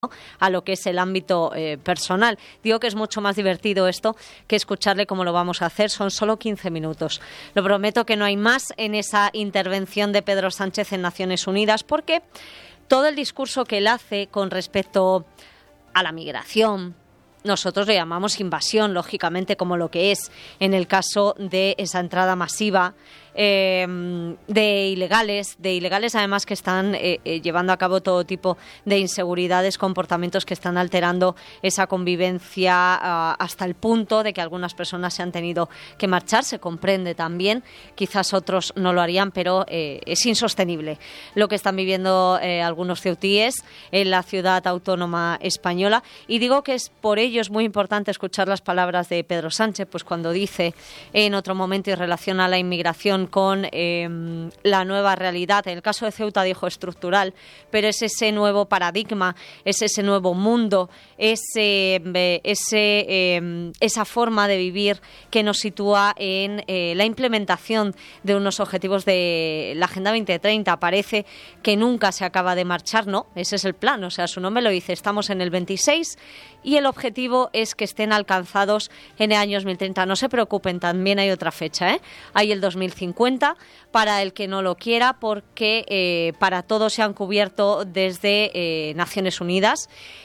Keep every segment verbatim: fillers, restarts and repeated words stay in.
a lo que es el ámbito eh, personal. Digo que es mucho más divertido esto que escucharle cómo lo vamos a hacer. Son solo quince minutos. Lo prometo que no hay más en esa intervención de Pedro Sánchez en Naciones Unidas, porque todo el discurso que él hace con respecto a la migración, nosotros le llamamos invasión, lógicamente, como lo que es en el caso de esa entrada masiva eh, de ilegales, de ilegales además que están eh, eh, llevando a cabo todo tipo de inseguridades, comportamientos que están alterando esa convivencia uh, hasta el punto de que algunas personas se han tenido que marchar. Se comprende también, quizás otros no lo harían, pero eh, es insostenible lo que están viviendo eh, algunos ceutíes en la ciudad autónoma española. Y digo que es por ello es muy importante escuchar las palabras de Pedro Sánchez, pues cuando dice en otro momento y relaciona la inmigración con eh, la nueva realidad. En el caso de Ceuta dijo estructural, pero es ese nuevo paradigma, es ese nuevo mundo, es eh, ese, eh, esa forma de vivir que nos sitúa en eh, la implementación de unos objetivos de la Agenda veinte treinta. Parece que nunca se acaba de marchar, ¿no? Ese es el plan, o sea, su nombre lo dice, estamos en el veintiséis y el objetivo es que estén alcanzados en el año dos mil treinta. No se preocupen, también hay otra fecha, ¿eh? Hay el dos mil cincuenta para el que no lo quiera, porque eh, para todos se han cubierto desde eh, Naciones Unidas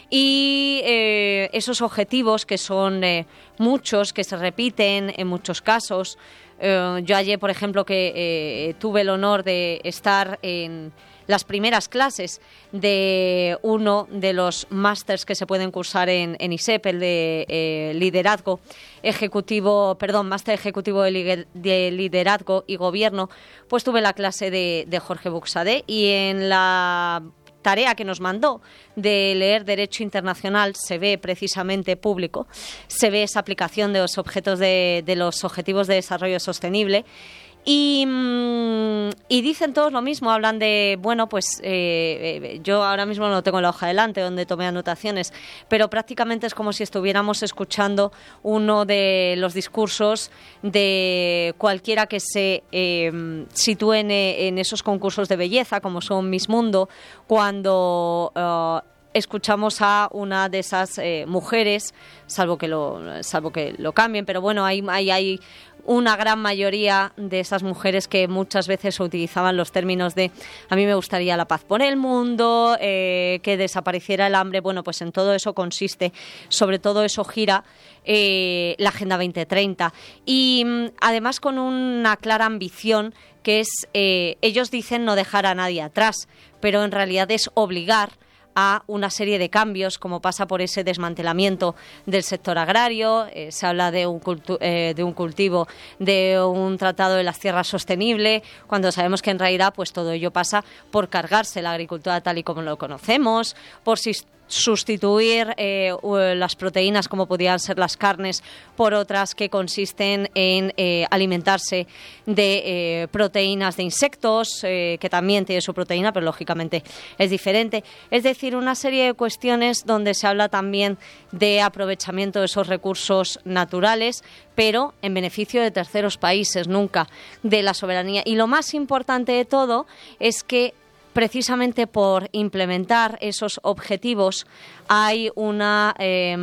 y eh, esos objetivos que son eh, muchos, que se repiten en muchos casos. Eh, yo ayer, por ejemplo, que eh, tuve el honor de estar en las primeras clases de uno de los másters que se pueden cursar en, en I S E P, el de eh, liderazgo ejecutivo, perdón, máster ejecutivo de, lider, de liderazgo y gobierno, pues tuve la clase de, de Jorge Buxadé, y en la tarea que nos mandó de leer Derecho Internacional se ve precisamente público, se ve esa aplicación de los objetos de, de los Objetivos de Desarrollo Sostenible. Y, y dicen todos lo mismo, hablan de, bueno, pues eh, yo ahora mismo no lo tengo en la hoja delante donde tomé anotaciones, pero prácticamente es como si estuviéramos escuchando uno de los discursos de cualquiera que se eh, sitúe en, en esos concursos de belleza, como son Miss Mundo, cuando Uh, escuchamos a una de esas eh, mujeres, salvo que lo salvo que lo cambien, pero bueno, hay, hay, hay una gran mayoría de esas mujeres que muchas veces utilizaban los términos de a mí me gustaría la paz por el mundo, eh, que desapareciera el hambre. Bueno, pues en todo eso consiste, sobre todo eso gira eh, la Agenda veinte treinta, y además con una clara ambición que es, eh, ellos dicen no dejar a nadie atrás, pero en realidad es obligar a una serie de cambios, como pasa por ese desmantelamiento del sector agrario. Eh, se habla de un, cultu- eh, de un cultivo, de un tratado de las tierras sostenible, cuando sabemos que en realidad pues todo ello pasa por cargarse la agricultura tal y como lo conocemos, por si sustituir eh, las proteínas, como podrían ser las carnes, por otras que consisten en eh, alimentarse de eh, proteínas de insectos, eh, que también tiene su proteína, pero lógicamente es diferente. Es decir, una serie de cuestiones donde se habla también de aprovechamiento de esos recursos naturales, pero en beneficio de terceros países, nunca de la soberanía. Y lo más importante de todo es que precisamente por implementar esos objetivos hay una eh,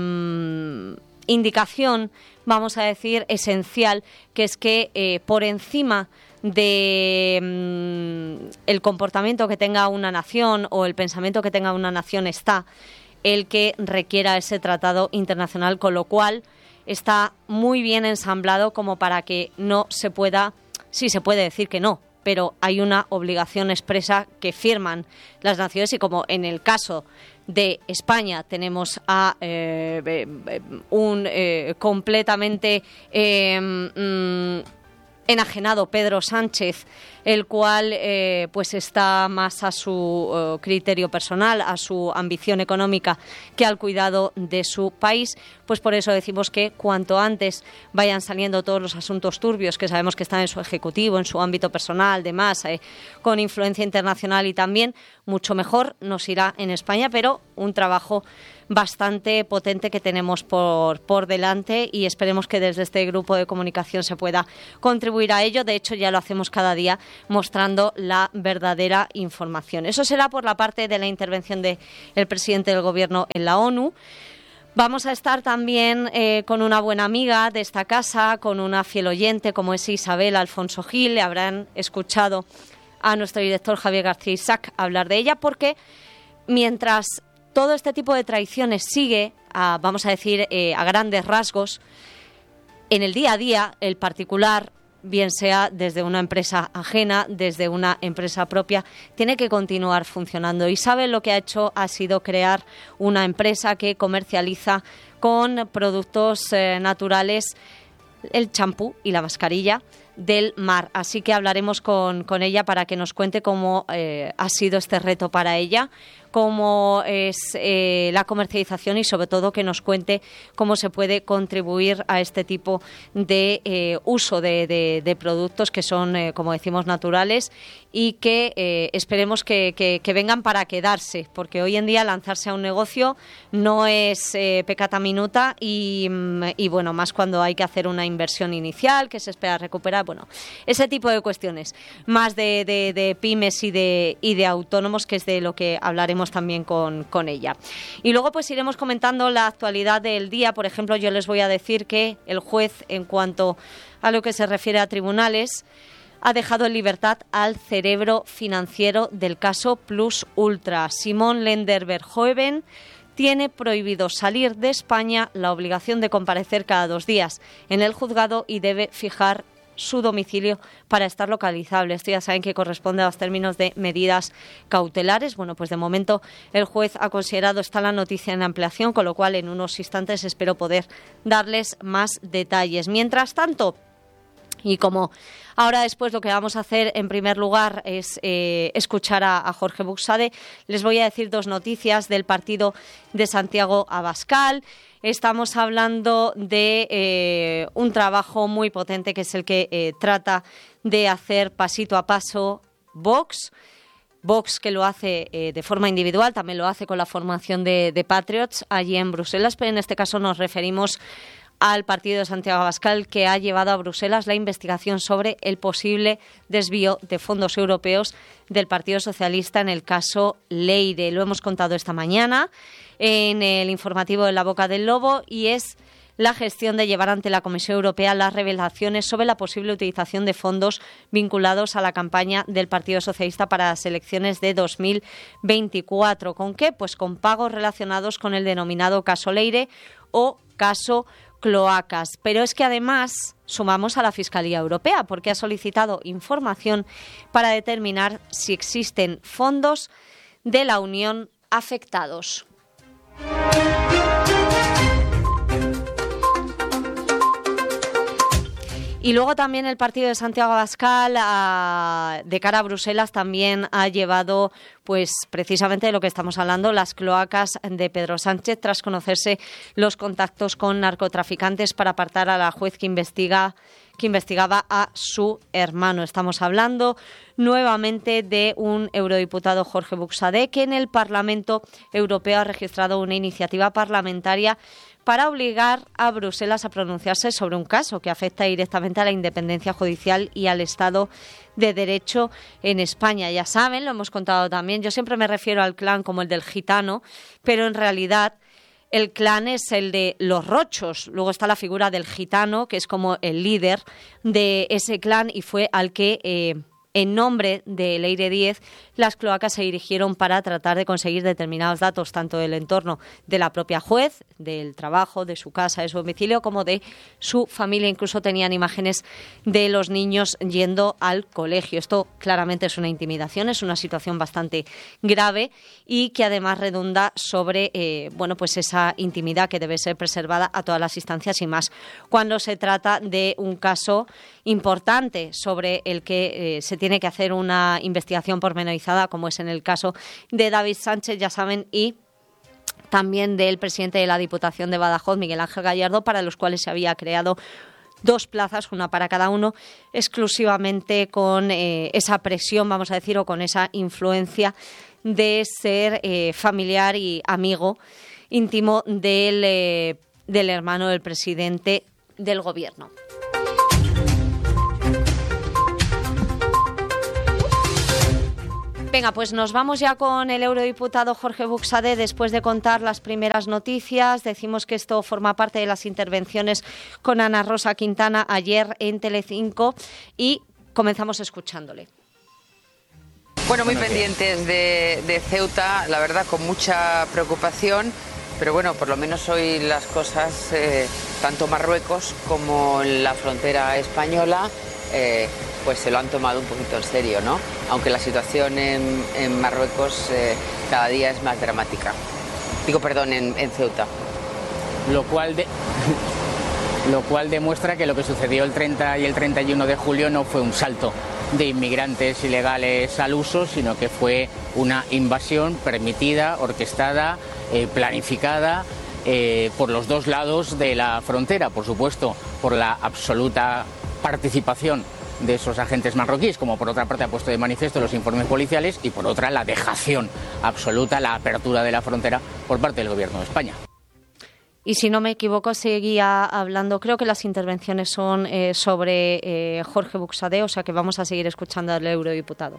indicación, vamos a decir, esencial, que es que eh, por encima de mm, el comportamiento que tenga una nación o el pensamiento que tenga una nación está el que requiera ese tratado internacional, con lo cual está muy bien ensamblado como para que no se pueda, sí se puede decir que no, pero hay una obligación expresa que firman las naciones, y como en el caso de España tenemos a eh, eh, un eh, completamente eh, mm, enajenado Pedro Sánchez, el cual eh, pues está más a su uh, criterio personal, a su ambición económica, que al cuidado de su país. Pues por eso decimos que cuanto antes vayan saliendo todos los asuntos turbios que sabemos que están en su ejecutivo, en su ámbito personal, demás, eh, con influencia internacional, y también mucho mejor nos irá en España, pero un trabajo bastante potente que tenemos por, por delante y esperemos que desde este grupo de comunicación se pueda contribuir a ello. De hecho, ya lo hacemos cada día mostrando la verdadera información. Eso será por la parte de la intervención del presidente del Gobierno en la ONU. Vamos a estar también eh, con una buena amiga de esta casa, con una fiel oyente como es Isabel Alfonso Gil. Le habrán escuchado a nuestro director Javier García Isaac hablar de ella, porque mientras todo este tipo de tradiciones sigue, a, vamos a decir, eh, a grandes rasgos, en el día a día, el particular, bien sea desde una empresa ajena, desde una empresa propia, tiene que continuar funcionando. Isabel lo que ha hecho ha sido crear una empresa que comercializa con productos eh, naturales el champú y la mascarilla del mar. Así que hablaremos con, con ella para que nos cuente cómo eh, ha sido este reto para ella, cómo es eh, la comercialización y sobre todo que nos cuente cómo se puede contribuir a este tipo de eh, uso de, de, de productos que son, eh, como decimos, naturales y que eh, esperemos que, que, que vengan para quedarse, porque hoy en día lanzarse a un negocio no es eh, peccata minuta y, y bueno, más cuando hay que hacer una inversión inicial que se espera recuperar, bueno, ese tipo de cuestiones, más de, de, de pymes y de, y de autónomos, que es de lo que hablaremos también con, con ella. Y luego pues iremos comentando la actualidad del día. Por ejemplo, yo les voy a decir que el juez, en cuanto a lo que se refiere a tribunales, ha dejado en libertad al cerebro financiero del caso Plus Ultra. Simón Lender Verhoeven tiene prohibido salir de España, la obligación de comparecer cada dos días en el juzgado y debe fijar su domicilio para estar localizable. Esto ya saben que corresponde a los términos de medidas cautelares. Bueno, pues de momento el juez ha considerado esta la noticia en ampliación, con lo cual en unos instantes espero poder darles más detalles. Mientras tanto, y como ahora después lo que vamos a hacer en primer lugar es eh, escuchar a, a Jorge Buxade, les voy a decir dos noticias del partido de Santiago Abascal. Estamos hablando de eh, un trabajo muy potente que es el que eh, trata de hacer pasito a paso Vox. Vox, que lo hace eh, de forma individual, también lo hace con la formación de, de Patriots allí en Bruselas, pero en este caso nos referimos al partido de Santiago Abascal, que ha llevado a Bruselas la investigación sobre el posible desvío de fondos europeos del Partido Socialista en el caso Leire. Lo hemos contado esta mañana en el informativo de La Boca del Lobo y es la gestión de llevar ante la Comisión Europea las revelaciones sobre la posible utilización de fondos vinculados a la campaña del Partido Socialista para las elecciones de dos mil veinticuatro. ¿Con qué? Pues con pagos relacionados con el denominado caso Leire o caso Cloacas. Pero es que además sumamos a la Fiscalía Europea porque ha solicitado información para determinar si existen fondos de la Unión afectados. Y luego también el partido de Santiago Abascal, a, de cara a Bruselas, también ha llevado, pues precisamente de lo que estamos hablando, las cloacas de Pedro Sánchez, tras conocerse los contactos con narcotraficantes para apartar a la juez que investiga que investigaba a su hermano. Estamos hablando nuevamente de un eurodiputado, Jorge Buxade, que en el Parlamento Europeo ha registrado una iniciativa parlamentaria para obligar a Bruselas a pronunciarse sobre un caso que afecta directamente a la independencia judicial y al Estado de Derecho en España. Ya saben, lo hemos contado también, yo siempre me refiero al clan como el del gitano, pero en realidad el clan es el de los Rochos. Luego está la figura del gitano, que es como el líder de ese clan y fue al que, eh, en nombre de Leire Díez, las cloacas se dirigieron para tratar de conseguir determinados datos, tanto del entorno de la propia juez, del trabajo, de su casa, de su domicilio, como de su familia. Incluso tenían imágenes de los niños yendo al colegio. Esto claramente es una intimidación, es una situación bastante grave y que además redunda sobre eh, bueno, pues esa intimidad que debe ser preservada a todas las instancias y más cuando se trata de un caso importante sobre el que eh, se tiene que hacer una investigación pormenorizada, como es en el caso de David Sánchez, ya saben, y también del presidente de la Diputación de Badajoz, Miguel Ángel Gallardo, para los cuales se había creado dos plazas, una para cada uno, exclusivamente con eh, esa presión, vamos a decir, o con esa influencia de ser eh, familiar y amigo íntimo del, eh, del hermano del presidente del gobierno. Venga, pues nos vamos ya con el eurodiputado Jorge Buxadé. Después de contar las primeras noticias, decimos que esto forma parte de las intervenciones con Ana Rosa Quintana ayer en Telecinco y comenzamos escuchándole. Bueno, muy pendientes de, de Ceuta, la verdad, con mucha preocupación, pero bueno, por lo menos hoy las cosas, eh, tanto Marruecos como la frontera española, eh, pues se lo han tomado un poquito en serio, ¿no? Aunque la situación en, en Marruecos eh, cada día es más dramática. Digo, perdón, en, en Ceuta. Lo cual, de... lo cual demuestra que lo que sucedió el treinta y el treinta y uno de julio no fue un salto de inmigrantes ilegales al uso, sino que fue una invasión permitida, orquestada, eh, planificada eh, por los dos lados de la frontera, por supuesto, por la absoluta participación de esos agentes marroquíes, como por otra parte ha puesto de manifiesto los informes policiales, y por otra la dejación absoluta, la apertura de la frontera por parte del Gobierno de España. Y si no me equivoco, seguía hablando, creo que las intervenciones son eh, sobre eh, Jorge Buxadé, o sea que vamos a seguir escuchando al eurodiputado.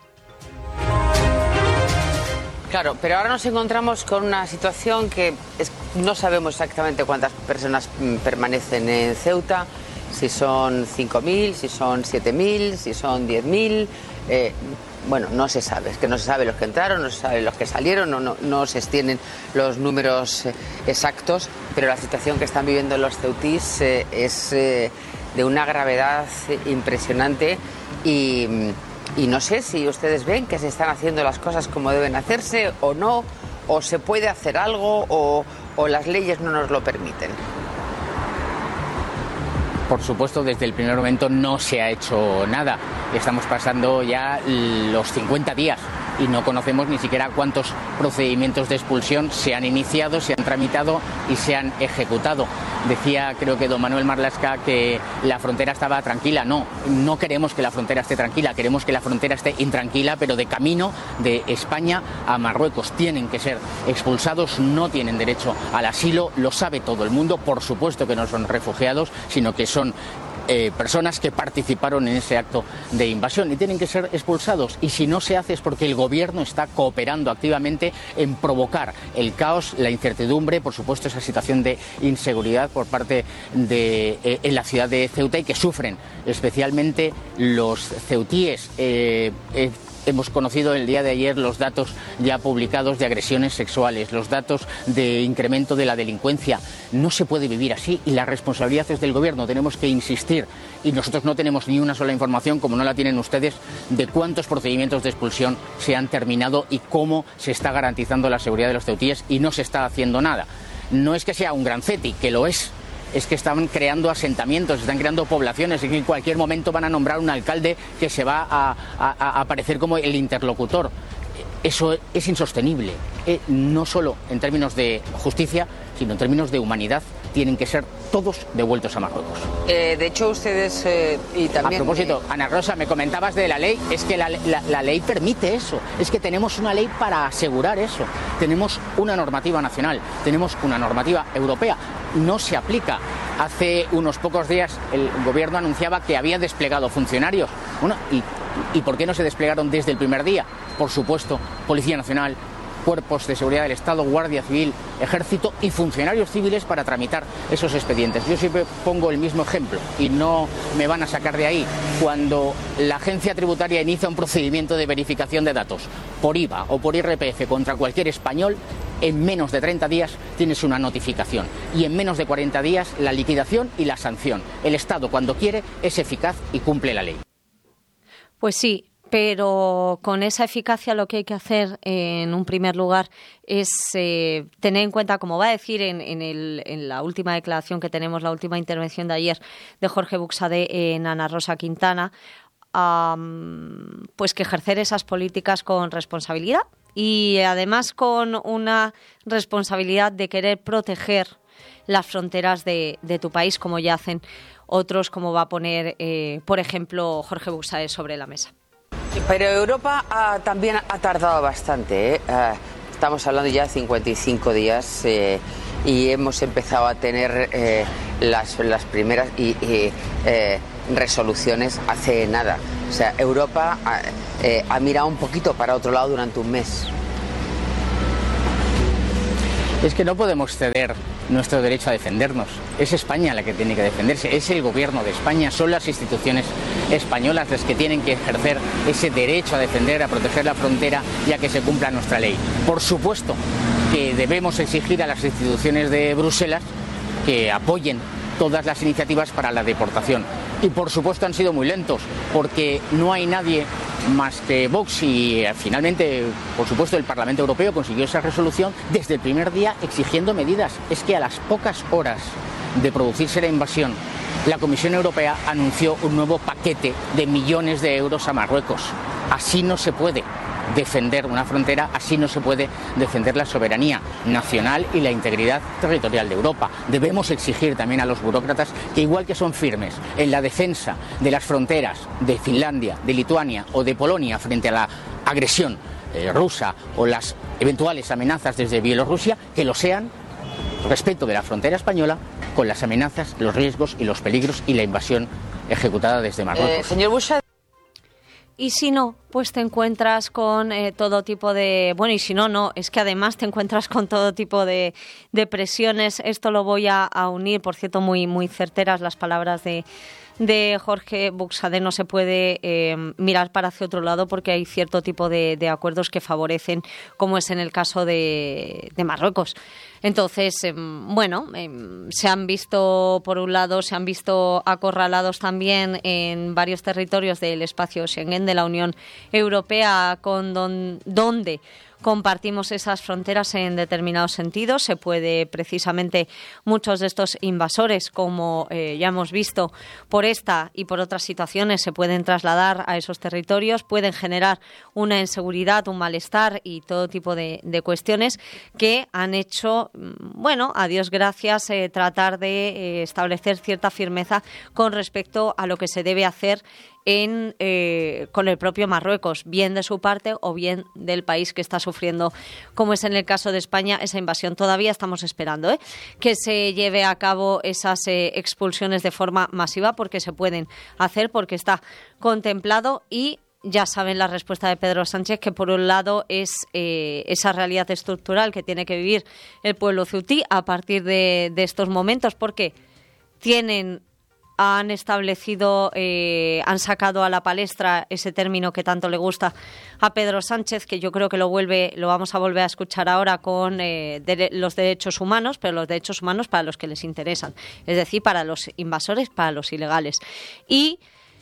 Claro, pero ahora nos encontramos con una situación que es, no sabemos exactamente cuántas personas mm, permanecen en Ceuta, si son cinco mil, si son siete mil, si son diez mil, eh, bueno, no se sabe, es que no se sabe los que entraron, no se sabe los que salieron, no, no, no se extienden los números eh, exactos, pero la situación que están viviendo los ceutís eh, es eh, de una gravedad impresionante y, y no sé si ustedes ven que se están haciendo las cosas como deben hacerse o no, o se puede hacer algo o, o las leyes no nos lo permiten. Por supuesto, desde el primer momento no se ha hecho nada. Estamos pasando ya los cincuenta días y no conocemos ni siquiera cuántos procedimientos de expulsión se han iniciado, se han tramitado y se han ejecutado. Decía, creo que don Manuel Marlaska, que la frontera estaba tranquila. No, no queremos que la frontera esté tranquila, queremos que la frontera esté intranquila, pero de camino de España a Marruecos. Tienen que ser expulsados, no tienen derecho al asilo, lo sabe todo el mundo. Por supuesto que no son refugiados, sino que son Eh, personas que participaron en ese acto de invasión y tienen que ser expulsados, y si no se hace es porque el gobierno está cooperando activamente en provocar el caos, la incertidumbre, por supuesto esa situación de inseguridad por parte de eh, en la ciudad de Ceuta, y que sufren especialmente los ceutíes. Eh, eh, Hemos conocido el día de ayer los datos ya publicados de agresiones sexuales, los datos de incremento de la delincuencia. No se puede vivir así y la responsabilidad es del gobierno. Tenemos que insistir, y nosotros no tenemos ni una sola información, como no la tienen ustedes, de cuántos procedimientos de expulsión se han terminado y cómo se está garantizando la seguridad de los ceutíes, y no se está haciendo nada. No es que sea un gran ceti, que lo es. Es que están creando asentamientos, están creando poblaciones, y que en cualquier momento van a nombrar un alcalde que se va a, a, a aparecer como el interlocutor. Eso es insostenible, eh, no solo en términos de justicia, sino en términos de humanidad. Tienen que ser todos devueltos a Marruecos. Eh, de hecho, ustedes eh, y también... A propósito, Ana Rosa, me comentabas de la ley. Es que la, la, la ley permite eso. Es que tenemos una ley para asegurar eso. Tenemos una normativa nacional, tenemos una normativa europea. No se aplica. Hace unos pocos días el gobierno anunciaba que había desplegado funcionarios. Bueno, ¿y, ¿y por qué no se desplegaron desde el primer día? Por supuesto, Policía Nacional, cuerpos de seguridad del Estado, Guardia Civil, Ejército y funcionarios civiles para tramitar esos expedientes. Yo siempre pongo el mismo ejemplo y no me van a sacar de ahí. Cuando la agencia tributaria inicia un procedimiento de verificación de datos por I V A o por I R P F contra cualquier español, en menos de treinta días tienes una notificación, y en menos de cuarenta días la liquidación y la sanción. El Estado, cuando quiere, es eficaz y cumple la ley. Pues sí, pero con esa eficacia lo que hay que hacer eh, en un primer lugar es eh, tener en cuenta, como va a decir en, en, el, en la última declaración que tenemos, la última intervención de ayer de Jorge Buxadé en Ana Rosa Quintana, um, pues que ejercer esas políticas con responsabilidad y además con una responsabilidad de querer proteger las fronteras de, de tu país, como ya hacen otros, como va a poner, eh, por ejemplo, Jorge Buxadé sobre la mesa. Pero Europa uh, también ha tardado bastante, ¿eh? Uh, estamos hablando ya de cincuenta y cinco días eh, y hemos empezado a tener eh, las, las primeras y, y, eh, resoluciones hace nada. O sea, Europa ha, eh, ha mirado un poquito para otro lado durante un mes. Es que no podemos ceder nuestro derecho a defendernos. Es España la que tiene que defenderse, es el gobierno de España, son las instituciones españolas las que tienen que ejercer ese derecho a defender, a proteger la frontera y a que se cumpla nuestra ley. Por supuesto que debemos exigir a las instituciones de Bruselas que apoyen todas las iniciativas para la deportación. Y por supuesto han sido muy lentos, porque no hay nadie más que Vox y eh, finalmente, por supuesto, el Parlamento Europeo consiguió esa resolución desde el primer día exigiendo medidas. Es que a las pocas horas de producirse la invasión, la Comisión Europea anunció un nuevo paquete de millones de euros a Marruecos. Así no se puede defender una frontera, así no se puede defender la soberanía nacional y la integridad territorial de Europa. Debemos exigir también a los burócratas que, igual que son firmes en la defensa de las fronteras de Finlandia, de Lituania o de Polonia frente a la agresión eh, rusa o las eventuales amenazas desde Bielorrusia, que lo sean respecto de la frontera española con las amenazas, los riesgos y los peligros y la invasión ejecutada desde Marruecos. Eh, señor Bush. Y si no, pues te encuentras con eh, todo tipo de... Bueno, y si no, no, es que además te encuentras con todo tipo de, de presiones. Esto lo voy a, a unir, por cierto, muy, muy certeras las palabras de, de Jorge Buxadé. No se puede eh, mirar para hacia otro lado porque hay cierto tipo de, de acuerdos que favorecen, como es en el caso de, de Marruecos. Entonces, eh, bueno, eh, se han visto, por un lado, se han visto acorralados también en varios territorios del espacio Schengen de la Unión Europea, con don, donde compartimos esas fronteras en determinados sentidos. Se puede, precisamente, muchos de estos invasores, como eh, ya hemos visto, por esta y por otras situaciones, se pueden trasladar a esos territorios, pueden generar una inseguridad, un malestar y todo tipo de, de cuestiones que han hecho, bueno, a Dios gracias, eh, tratar de eh, establecer cierta firmeza con respecto a lo que se debe hacer en eh, con el propio Marruecos, bien de su parte o bien del país que está sufriendo, como es en el caso de España, esa invasión. Todavía estamos esperando ¿eh? que se lleve a cabo esas eh, expulsiones de forma masiva, porque se pueden hacer, porque está contemplado. Y ya saben la respuesta de Pedro Sánchez, que por un lado es eh, esa realidad estructural que tiene que vivir el pueblo ceutí a partir de, de estos momentos, porque tienen... han establecido, eh, han sacado a la palestra ese término que tanto le gusta a Pedro Sánchez, que yo creo que lo vuelve, lo vamos a volver a escuchar ahora con eh, de, los derechos humanos, pero los derechos humanos para los que les interesan, es decir, para los invasores, para los ilegales. Y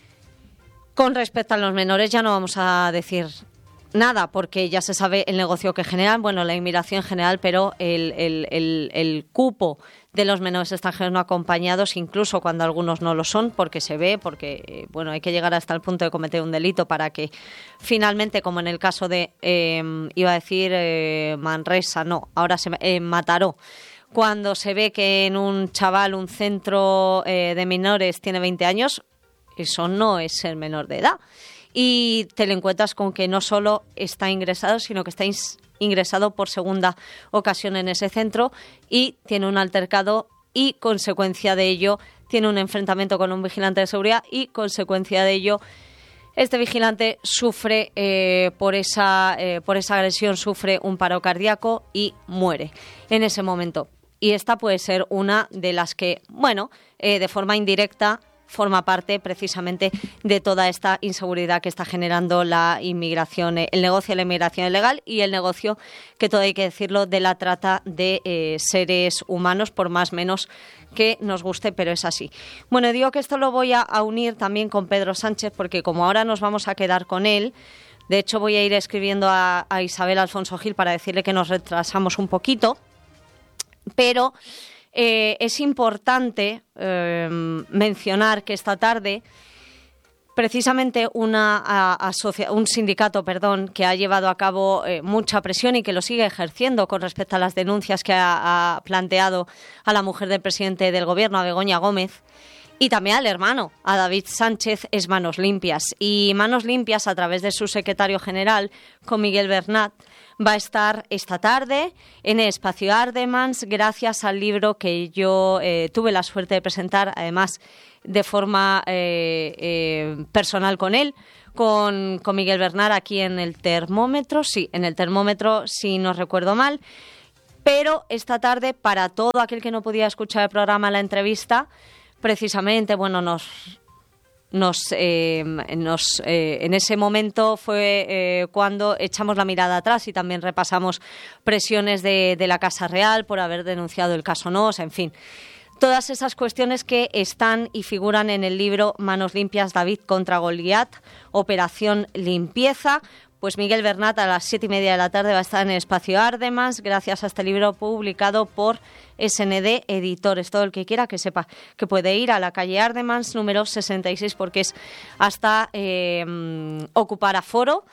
con respecto a los menores ya no vamos a decir nada, porque ya se sabe el negocio que generan, bueno, la inmigración general, pero el, el, el, el cupo de los menores extranjeros no acompañados, incluso cuando algunos no lo son, porque se ve, porque bueno, hay que llegar hasta el punto de cometer un delito para que finalmente, como en el caso de, eh, iba a decir eh, Manresa, no, ahora se eh, Mataró, cuando se ve que en un chaval un centro eh, de menores tiene veinte años, eso no es ser menor de edad. Y te lo encuentras con que no solo está ingresado, sino que está ins- ingresado por segunda ocasión en ese centro y tiene un altercado y, consecuencia de ello, tiene un enfrentamiento con un vigilante de seguridad y, consecuencia de ello, este vigilante sufre eh, por esa, eh, por esa agresión, sufre un paro cardíaco y muere en ese momento. Y esta puede ser una de las que, bueno, eh, de forma indirecta, forma parte precisamente de toda esta inseguridad que está generando la inmigración, el negocio de la inmigración ilegal y el negocio, que todo hay que decirlo, de la trata de eh, seres humanos, por más o menos que nos guste, pero es así. Bueno, digo que esto lo voy a, a unir también con Pedro Sánchez, porque como ahora nos vamos a quedar con él, de hecho voy a ir escribiendo a, a Isabel Alfonso Gil para decirle que nos retrasamos un poquito, pero... Eh, es importante eh, mencionar que esta tarde precisamente una a, asocia, un sindicato perdón, que ha llevado a cabo eh, mucha presión y que lo sigue ejerciendo con respecto a las denuncias que ha, ha planteado a la mujer del presidente del Gobierno, a Begoña Gómez, Y también al hermano, a David Sánchez, es Manos Limpias. Y Manos Limpias, a través de su secretario general, con Miguel Bernat, va a estar esta tarde en el espacio Ardemans, gracias al libro que yo eh, tuve la suerte de presentar, además de forma eh, eh, personal con él, con, con Miguel Bernat, aquí en el termómetro, sí, en el termómetro, si no recuerdo mal. Pero esta tarde, para todo aquel que no podía escuchar el programa, la entrevista, precisamente, bueno, nos, nos, eh, nos eh, en ese momento fue eh, cuando echamos la mirada atrás y también repasamos presiones de, de la Casa Real por haber denunciado el caso Nos, en fin. Todas esas cuestiones que están y figuran en el libro Manos Limpias, David contra Goliat, Operación Limpieza. Pues Miguel Bernat a las siete y media de la tarde va a estar en el espacio Ardemans, gracias a este libro publicado por S N D Editores. Todo el que quiera que sepa que puede ir a la calle Ardemans, número sesenta y seis, porque es hasta eh, ocupar aforo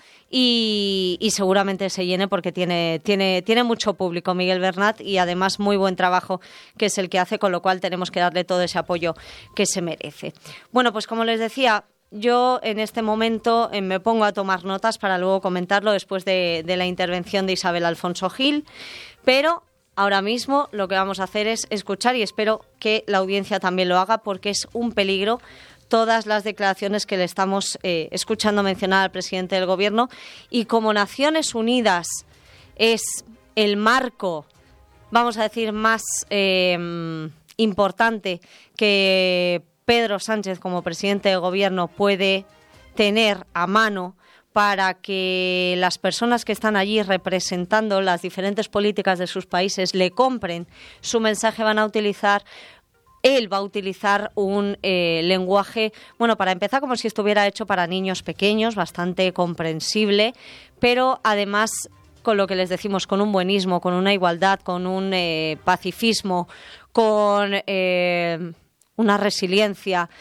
y, y seguramente se llene porque tiene, tiene, tiene mucho público Miguel Bernat y además muy buen trabajo que es el que hace, con lo cual tenemos que darle todo ese apoyo que se merece. Bueno, pues como les decía, yo en este momento eh, me pongo a tomar notas para luego comentarlo después de, de la intervención de Isabel Alfonso Gil, pero ahora mismo lo que vamos a hacer es escuchar, y espero que la audiencia también lo haga, porque es un peligro todas las declaraciones que le estamos eh, escuchando mencionar al presidente del Gobierno. Y como Naciones Unidas es el marco, vamos a decir, más eh, importante que Pedro Sánchez como presidente del Gobierno puede tener a mano para que las personas que están allí representando las diferentes políticas de sus países le compren su mensaje, van a utilizar, él va a utilizar un eh, lenguaje, bueno, para empezar, como si estuviera hecho para niños pequeños, bastante comprensible, pero además, con lo que les decimos, con un buenismo, con una igualdad, con un eh, pacifismo, con Eh, una resiliencia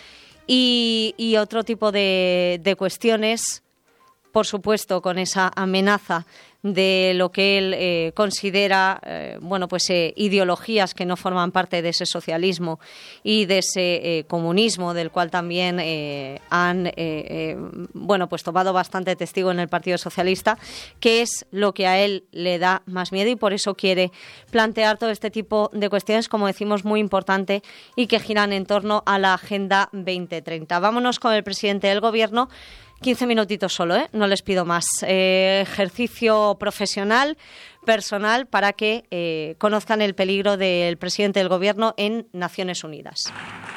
y, y otro tipo de, de cuestiones, por supuesto, con esa amenaza de lo que él eh, considera eh, bueno, pues eh, ideologías que no forman parte de ese socialismo y de ese eh, comunismo, del cual también eh, han eh, eh, bueno, pues tomado bastante testigo en el Partido Socialista, que es lo que a él le da más miedo, y por eso quiere plantear todo este tipo de cuestiones, como decimos, muy importante y que giran en torno a la Agenda veinte treinta. Vámonos con el presidente del Gobierno. quince minutitos solo, ¿eh? No les pido más. Eh, ejercicio profesional, personal, para que eh, conozcan el peligro del presidente del Gobierno en Naciones Unidas.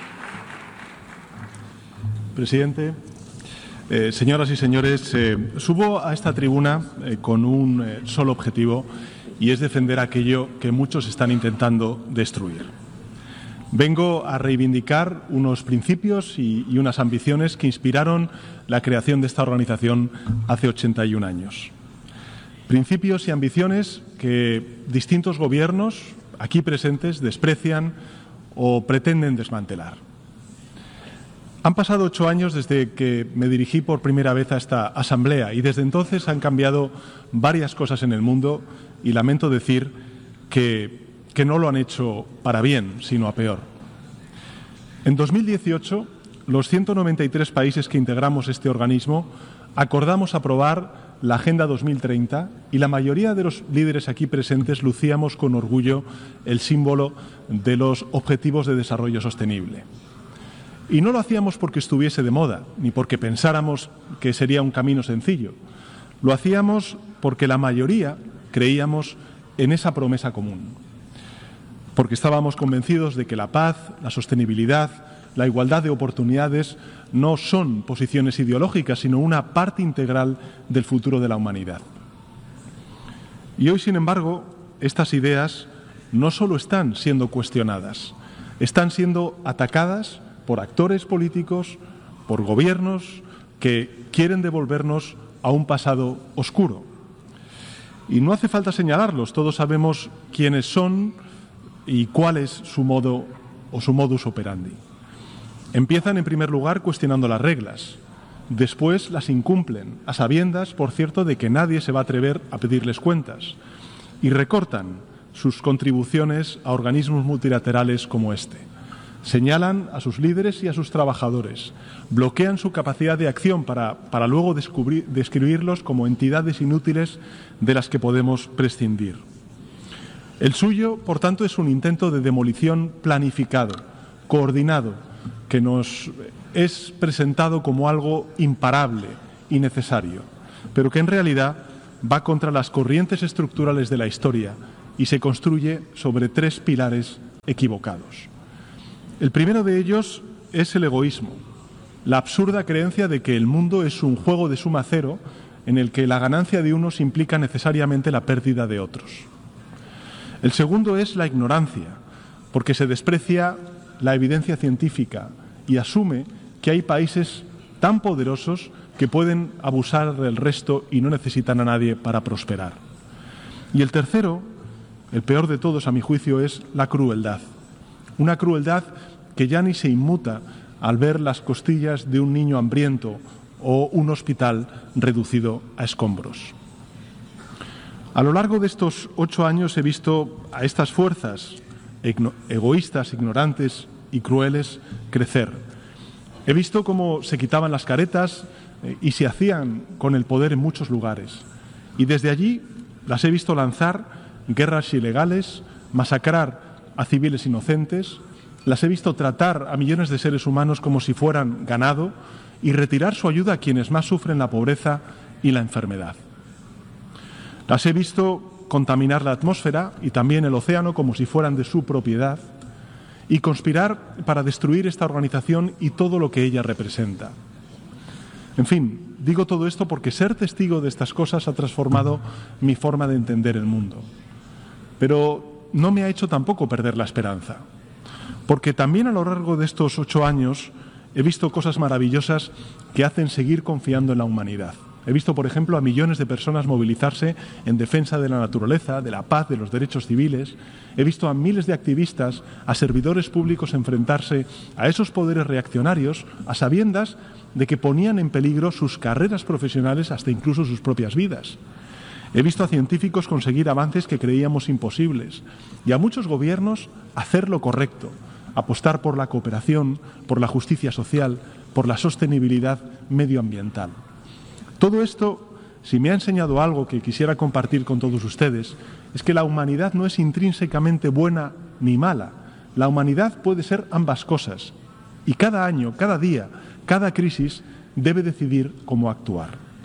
Presidente, eh, señoras y señores, eh, subo a esta tribuna eh, con un eh, solo objetivo, y es defender aquello que muchos están intentando destruir. Vengo a reivindicar unos principios y, y unas ambiciones que inspiraron la creación de esta organización hace ochenta y un años. Principios y ambiciones que distintos gobiernos aquí presentes desprecian o pretenden desmantelar. Han pasado ocho años desde que me dirigí por primera vez a esta asamblea, y desde entonces han cambiado varias cosas en el mundo, y lamento decir que que no lo han hecho para bien, sino a peor. En dos mil dieciocho, los ciento noventa y tres países que integramos este organismo acordamos aprobar la Agenda dos mil treinta, y la mayoría de los líderes aquí presentes lucíamos con orgullo el símbolo de los Objetivos de Desarrollo Sostenible. Y no lo hacíamos porque estuviese de moda, ni porque pensáramos que sería un camino sencillo. Lo hacíamos porque la mayoría creíamos en esa promesa común, porque estábamos convencidos de que la paz, la sostenibilidad, la igualdad de oportunidades no son posiciones ideológicas, sino una parte integral del futuro de la humanidad. Y hoy, sin embargo, estas ideas no solo están siendo cuestionadas, están siendo atacadas por actores políticos, por gobiernos que quieren devolvernos a un pasado oscuro. Y no hace falta señalarlos, todos sabemos quiénes son y cuál es su modo o su modus operandi. Empiezan, en primer lugar, cuestionando las reglas. Después las incumplen, a sabiendas, por cierto, de que nadie se va a atrever a pedirles cuentas. Y recortan sus contribuciones a organismos multilaterales como este. Señalan a sus líderes y a sus trabajadores, bloquean su capacidad de acción para, para luego descubrir, describirlos como entidades inútiles de las que podemos prescindir. El suyo, por tanto, es un intento de demolición planificado, coordinado, que nos es presentado como algo imparable y necesario, pero que en realidad va contra las corrientes estructurales de la historia y se construye sobre tres pilares equivocados. El primero de ellos es el egoísmo, la absurda creencia de que el mundo es un juego de suma cero en el que la ganancia de unos implica necesariamente la pérdida de otros. El segundo es la ignorancia, porque se desprecia la evidencia científica y asume que hay países tan poderosos que pueden abusar del resto y no necesitan a nadie para prosperar. Y el tercero, el peor de todos a mi juicio, es la crueldad. Una crueldad que ya ni se inmuta al ver las costillas de un niño hambriento o un hospital reducido a escombros. A lo largo de estos ocho años he visto a estas fuerzas egoístas, ignorantes y crueles crecer. He visto cómo se quitaban las caretas y se hacían con el poder en muchos lugares. Y desde allí las he visto lanzar guerras ilegales, masacrar a civiles inocentes, las he visto tratar a millones de seres humanos como si fueran ganado y retirar su ayuda a quienes más sufren la pobreza y la enfermedad. Las he visto contaminar la atmósfera y también el océano como si fueran de su propiedad y conspirar para destruir esta organización y todo lo que ella representa. En fin, digo todo esto porque ser testigo de estas cosas ha transformado mi forma de entender el mundo. Pero no me ha hecho tampoco perder la esperanza, porque también a lo largo de estos ocho años he visto cosas maravillosas que hacen seguir confiando en la humanidad. He visto, por ejemplo, a millones de personas movilizarse en defensa de la naturaleza, de la paz, de los derechos civiles. He visto a miles de activistas, a servidores públicos enfrentarse a esos poderes reaccionarios a sabiendas de que ponían en peligro sus carreras profesionales, hasta incluso sus propias vidas. He visto a científicos conseguir avances que creíamos imposibles y a muchos gobiernos hacer lo correcto, apostar por la cooperación, por la justicia social, por la sostenibilidad medioambiental. Todo esto, si me ha enseñado algo que quisiera compartir con todos ustedes, es que la humanidad no es intrínsecamente buena ni mala. La humanidad puede ser ambas cosas. Y cada año, cada día, cada crisis debe decidir cómo actuar.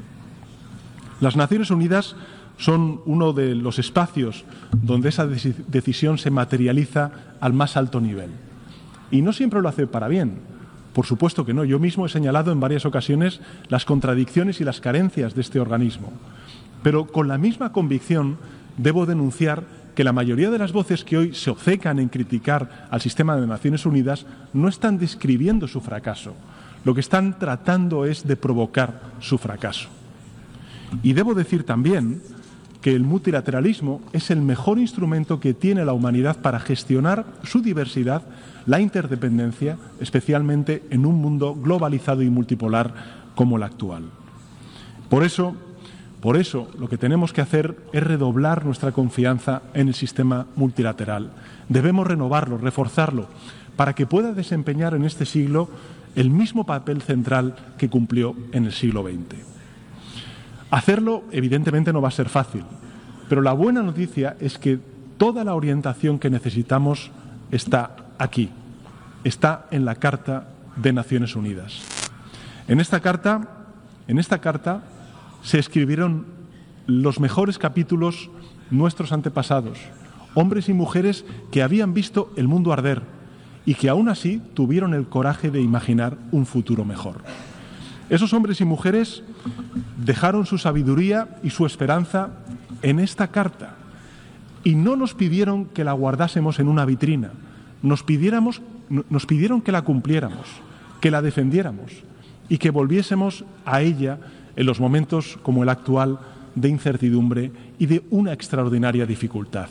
Las Naciones Unidas son uno de los espacios donde esa decisión se materializa al más alto nivel. Y no siempre lo hace para bien. Por supuesto que no. Yo mismo he señalado en varias ocasiones las contradicciones y las carencias de este organismo. Pero con la misma convicción debo denunciar que la mayoría de las voces que hoy se obcecan en criticar al sistema de Naciones Unidas no están describiendo su fracaso. Lo que están tratando es de provocar su fracaso. Y debo decir también que el multilateralismo es el mejor instrumento que tiene la humanidad para gestionar su diversidad, la interdependencia, especialmente en un mundo globalizado y multipolar como el actual. Por eso, por eso, lo que tenemos que hacer es redoblar nuestra confianza en el sistema multilateral. Debemos renovarlo, reforzarlo, para que pueda desempeñar en este siglo el mismo papel central que cumplió en el siglo veinte. Hacerlo, evidentemente, no va a ser fácil, pero la buena noticia es que toda la orientación que necesitamos está aquí, está en la Carta de Naciones Unidas. En esta carta, en esta carta se escribieron los mejores capítulos nuestros antepasados, hombres y mujeres que habían visto el mundo arder y que aún así tuvieron el coraje de imaginar un futuro mejor. Esos hombres y mujeres dejaron su sabiduría y su esperanza en esta carta y no nos pidieron que la guardásemos en una vitrina, nos, pidiéramos, nos pidieron que la cumpliéramos, que la defendiéramos y que volviésemos a ella en los momentos como el actual de incertidumbre y de una extraordinaria dificultad.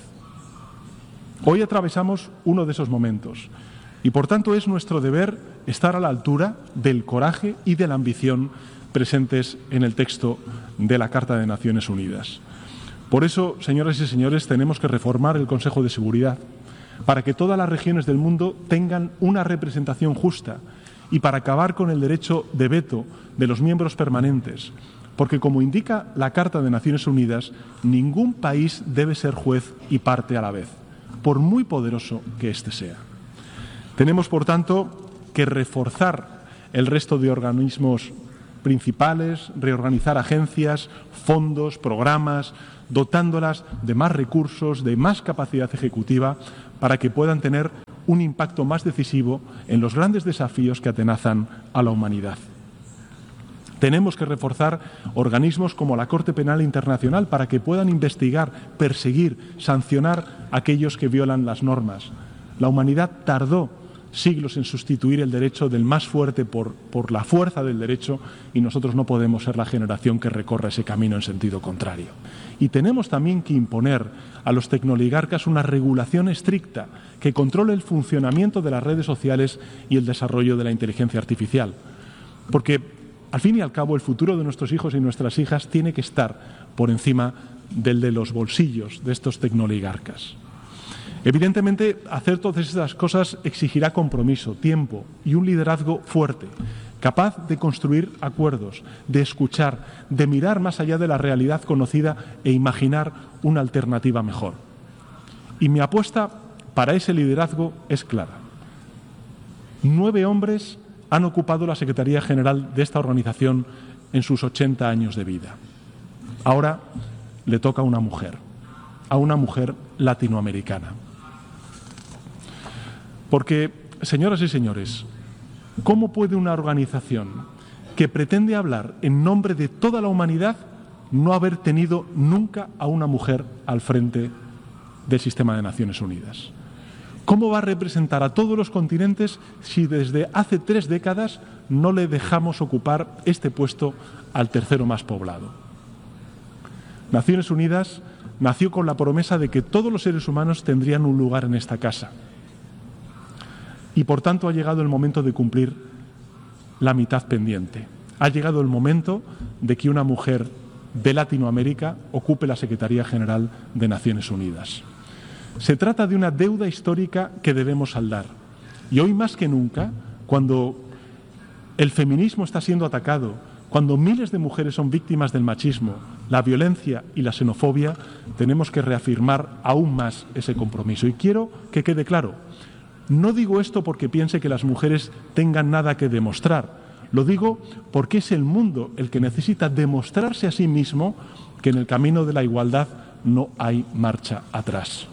Hoy atravesamos uno de esos momentos y por tanto es nuestro deber estar a la altura del coraje y de la ambición presentes en el texto de la Carta de Naciones Unidas. Por eso, señoras y señores, tenemos que reformar el Consejo de Seguridad. para que todas las regiones del mundo tengan una representación justa y para acabar con el derecho de veto de los miembros permanentes, porque, como indica la Carta de Naciones Unidas, ningún país debe ser juez y parte a la vez, por muy poderoso que éste sea. Tenemos, por tanto, que reforzar el resto de organismos principales, reorganizar agencias, fondos, programas, dotándolas de más recursos, de más capacidad ejecutiva, para que puedan tener un impacto más decisivo en los grandes desafíos que atenazan a la humanidad. Tenemos que reforzar organismos como la Corte Penal Internacional para que puedan investigar, perseguir, sancionar a aquellos que violan las normas. La humanidad tardó siglos en sustituir el derecho del más fuerte por, por la fuerza del derecho, y nosotros no podemos ser la generación que recorra ese camino en sentido contrario. Y tenemos también que imponer a los tecnoligarcas una regulación estricta que controle el funcionamiento de las redes sociales y el desarrollo de la inteligencia artificial. Porque, al fin y al cabo, el futuro de nuestros hijos y nuestras hijas tiene que estar por encima del de los bolsillos de estos tecnoligarcas. Evidentemente, hacer todas estas cosas exigirá compromiso, tiempo y un liderazgo fuerte, capaz de construir acuerdos, de escuchar, de mirar más allá de la realidad conocida e imaginar una alternativa mejor. Y mi apuesta para ese liderazgo es clara. Nueve hombres han ocupado la Secretaría General de esta organización en sus ochenta años de vida. Ahora le toca a una mujer, a una mujer latinoamericana. Porque, señoras y señores, ¿cómo puede una organización que pretende hablar en nombre de toda la humanidad no haber tenido nunca a una mujer al frente del sistema de Naciones Unidas? ¿Cómo va a representar a todos los continentes si desde hace tres décadas no le dejamos ocupar este puesto al tercero más poblado? Naciones Unidas nació con la promesa de que todos los seres humanos tendrían un lugar en esta casa. Y, por tanto, ha llegado el momento de cumplir la mitad pendiente. Ha llegado el momento de que una mujer de Latinoamérica ocupe la Secretaría General de Naciones Unidas. Se trata de una deuda histórica que debemos saldar. Y hoy más que nunca, cuando el feminismo está siendo atacado, cuando miles de mujeres son víctimas del machismo, la violencia y la xenofobia, tenemos que reafirmar aún más ese compromiso. Y quiero que quede claro, no digo esto porque piense que las mujeres tengan nada que demostrar. Lo digo porque es el mundo el que necesita demostrarse a sí mismo que en el camino de la igualdad no hay marcha atrás.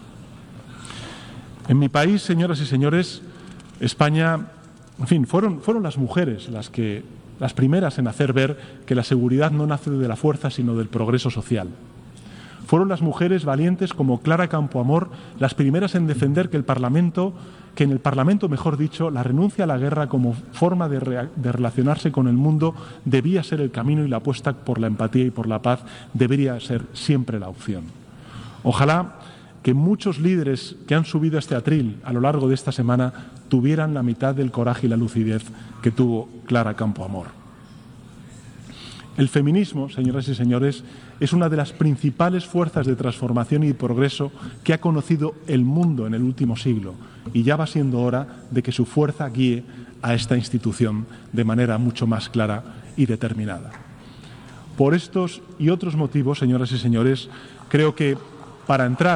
En mi país, señoras y señores, España, en fin, fueron, fueron las mujeres las que, las primeras en hacer ver que la seguridad no nace de la fuerza, sino del progreso social. Fueron las mujeres valientes como Clara Campoamor las primeras en defender que el Parlamento, que en el Parlamento, mejor dicho, la renuncia a la guerra como forma de, re, de relacionarse con el mundo debía ser el camino, y la apuesta por la empatía y por la paz debería ser siempre la opción. Ojalá que muchos líderes que han subido a este atril a lo largo de esta semana tuvieran la mitad del coraje y la lucidez que tuvo Clara Campoamor. El feminismo, señoras y señores, es una de las principales fuerzas de transformación y progreso que ha conocido el mundo en el último siglo, y ya va siendo hora de que su fuerza guíe a esta institución de manera mucho más clara y determinada. Por estos y otros motivos, señoras y señores, creo que para entrar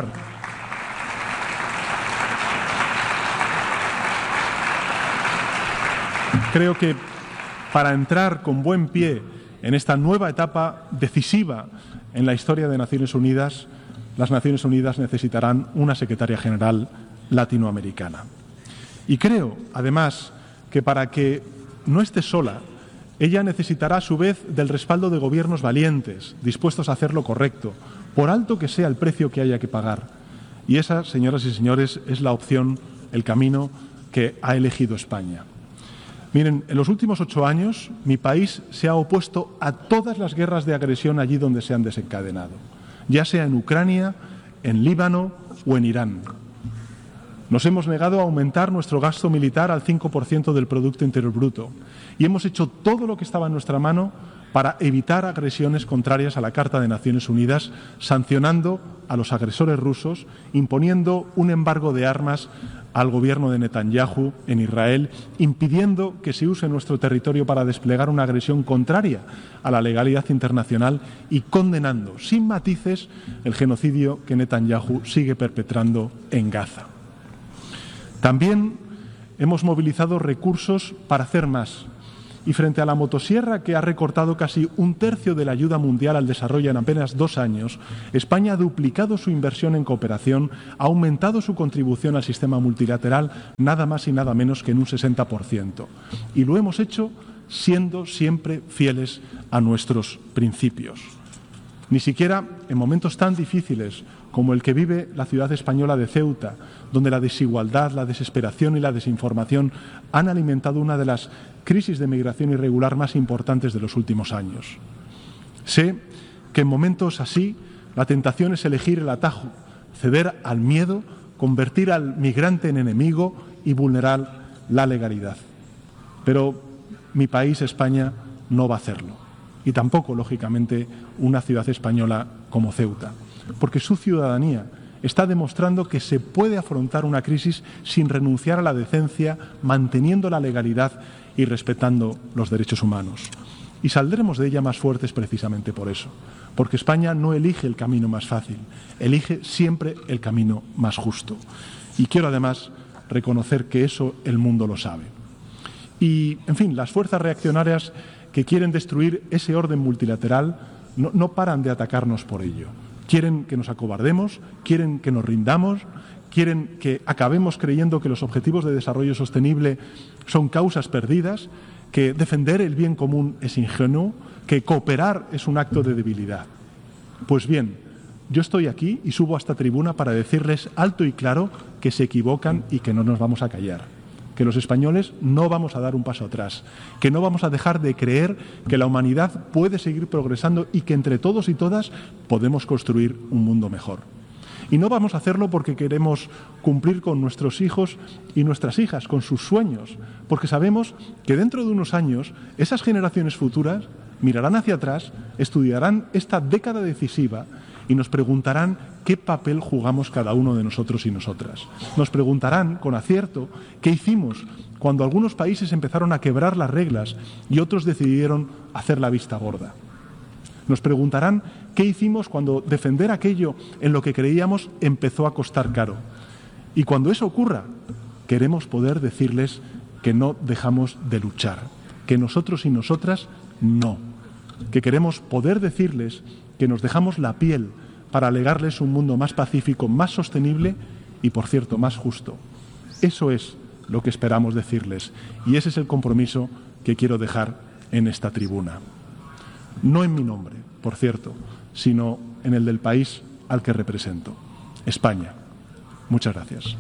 creo que para entrar con buen pie en esta nueva etapa decisiva en la historia de Naciones Unidas, las Naciones Unidas necesitarán una secretaria general latinoamericana. Y creo, además, que para que no esté sola, ella necesitará a su vez del respaldo de gobiernos valientes, dispuestos a hacer lo correcto, por alto que sea el precio que haya que pagar. Y esa, señoras y señores, es la opción, el camino que ha elegido España. Miren, en los últimos ocho años mi país se ha opuesto a todas las guerras de agresión allí donde se han desencadenado, ya sea en Ucrania, en Líbano o en Irán. Nos hemos negado a aumentar nuestro gasto militar al cinco por ciento del Producto Interior Bruto y hemos hecho todo lo que estaba en nuestra mano para evitar agresiones contrarias a la Carta de Naciones Unidas, sancionando a los agresores rusos, imponiendo un embargo de armas al gobierno de Netanyahu en Israel, impidiendo que se use nuestro territorio para desplegar una agresión contraria a la legalidad internacional y condenando sin matices el genocidio que Netanyahu sigue perpetrando en Gaza. También hemos movilizado recursos para hacer más. Y frente a la motosierra que ha recortado casi un tercio de la ayuda mundial al desarrollo en apenas dos años, España ha duplicado su inversión en cooperación, ha aumentado su contribución al sistema multilateral nada más y nada menos que en un sesenta por ciento. Y lo hemos hecho siendo siempre fieles a nuestros principios. Ni siquiera en momentos tan difíciles como el que vive la ciudad española de Ceuta, donde la desigualdad, la desesperación y la desinformación han alimentado una de las crisis de migración irregular más importantes de los últimos años. Sé que en momentos así la tentación es elegir el atajo, ceder al miedo, convertir al migrante en enemigo y vulnerar la legalidad. Pero mi país, España, no va a hacerlo. Y tampoco, lógicamente, una ciudad española como Ceuta, porque su ciudadanía está demostrando que se puede afrontar una crisis sin renunciar a la decencia, manteniendo la legalidad y respetando los derechos humanos. Y saldremos de ella más fuertes precisamente por eso, porque España no elige el camino más fácil, elige siempre el camino más justo. Y quiero además reconocer que eso el mundo lo sabe. Y, en fin, las fuerzas reaccionarias que quieren destruir ese orden multilateral no, no paran de atacarnos por ello. Quieren que nos acobardemos, quieren que nos rindamos, quieren que acabemos creyendo que los objetivos de desarrollo sostenible son causas perdidas, que defender el bien común es ingenuo, que cooperar es un acto de debilidad. Pues bien, yo estoy aquí y subo a esta tribuna para decirles alto y claro que se equivocan y que no nos vamos a callar, que los españoles no vamos a dar un paso atrás, que no vamos a dejar de creer que la humanidad puede seguir progresando y que entre todos y todas podemos construir un mundo mejor. Y no vamos a hacerlo porque queremos cumplir con nuestros hijos y nuestras hijas, con sus sueños, porque sabemos que dentro de unos años esas generaciones futuras mirarán hacia atrás, estudiarán esta década decisiva y nos preguntarán qué papel jugamos cada uno de nosotros y nosotras. Nos preguntarán, con acierto, qué hicimos cuando algunos países empezaron a quebrar las reglas y otros decidieron hacer la vista gorda. Nos preguntarán qué hicimos cuando defender aquello en lo que creíamos empezó a costar caro. Y cuando eso ocurra, queremos poder decirles que no dejamos de luchar, que nosotros y nosotras no, que queremos poder decirles que nos dejamos la piel para legarles un mundo más pacífico, más sostenible y, por cierto, más justo. Eso es lo que esperamos decirles y ese es el compromiso que quiero dejar en esta tribuna. No en mi nombre, por cierto, sino en el del país al que represento, España. Muchas gracias.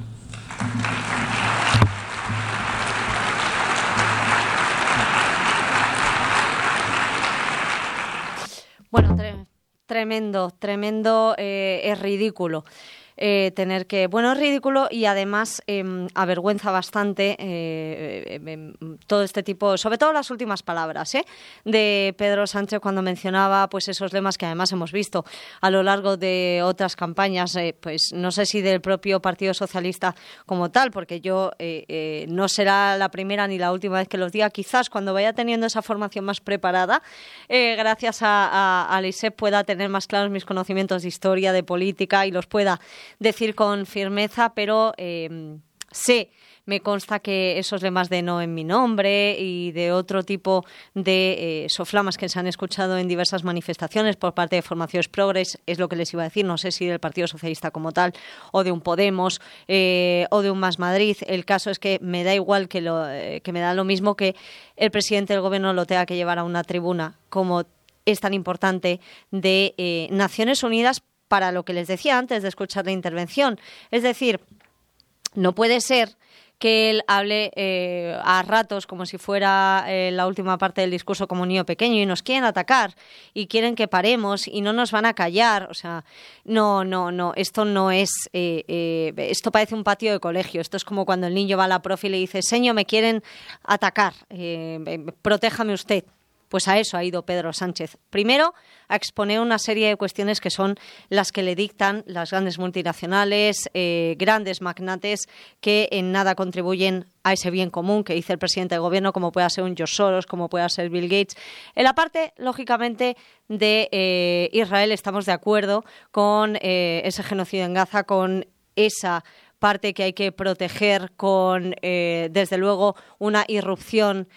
Bueno, tre- tremendo, tremendo, eh, es ridículo. Eh, tener que... Bueno, es ridículo y además eh, avergüenza bastante eh, eh, todo este tipo, sobre todo las últimas palabras ¿eh? de Pedro Sánchez cuando mencionaba pues esos lemas que además hemos visto a lo largo de otras campañas, eh, pues no sé si del propio Partido Socialista como tal, porque yo eh, eh, no será la primera ni la última vez que los diga, quizás cuando vaya teniendo esa formación más preparada, eh, gracias a, a, a l'I S E P pueda tener más claros mis conocimientos de historia, de política y los pueda decir con firmeza, pero eh, sé, me consta que esos lemas de no en mi nombre y de otro tipo de eh, soflamas que se han escuchado en diversas manifestaciones por parte de formaciones progres, es lo que les iba a decir, no sé si del Partido Socialista como tal o de un Podemos eh, o de un Más Madrid. El caso es que me da igual, que, lo, eh, que me da lo mismo que el presidente del Gobierno lo tenga que llevar a una tribuna como es tan importante de eh, Naciones Unidas, para lo que les decía antes de escuchar la intervención. Es decir, no puede ser que él hable eh, a ratos como si fuera eh, la última parte del discurso como un niño pequeño y nos quieren atacar y quieren que paremos y no nos van a callar. O sea, no, no, no, esto no es, eh, eh, esto parece un patio de colegio. Esto es como cuando el niño va a la profe y le dice, señor, me quieren atacar, eh, protéjame usted. Pues a eso ha ido Pedro Sánchez. Primero, a exponer una serie de cuestiones que son las que le dictan las grandes multinacionales, eh, grandes magnates que en nada contribuyen a ese bien común que dice el presidente del gobierno, como pueda ser un George Soros, como pueda ser Bill Gates. En la parte, lógicamente, de eh, Israel estamos de acuerdo con eh, ese genocidio en Gaza, con esa parte que hay que proteger, con, eh, desde luego, una irrupción